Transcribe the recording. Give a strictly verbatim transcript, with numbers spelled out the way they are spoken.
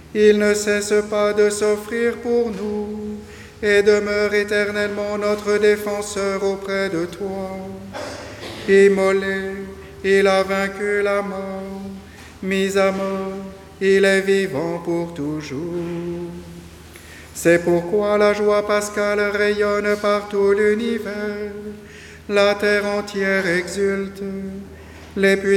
Il ne cesse pas de s'offrir pour nous et demeure éternellement notre défenseur auprès de toi. Immolé, il a vaincu la mort. Mis à mort, il est vivant pour toujours. C'est pourquoi la joie pascale rayonne par tout l'univers. La terre entière exulte. Les